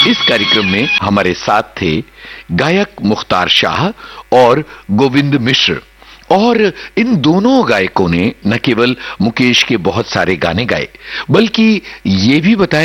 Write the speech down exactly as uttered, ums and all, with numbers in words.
इस कार्यक्रम में हमारे साथ थे गायक मुख्तार शाह और गोविंद मिश्र, और इन दोनों गायकों ने न केवल मुकेश के बहुत सारे गाने गाए, बल्कि ये भी बताया